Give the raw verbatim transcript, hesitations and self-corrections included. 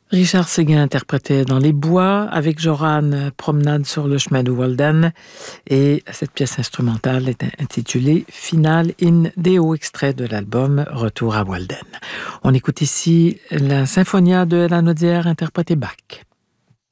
Richard Séguin interprétait Dans les bois avec Joran Promenade sur le chemin de Walden et cette pièce instrumentale est intitulée Finale in Deo, extrait de l'album Retour à Walden. On écoute ici la Symphonia de la Naudière interprétée Bach.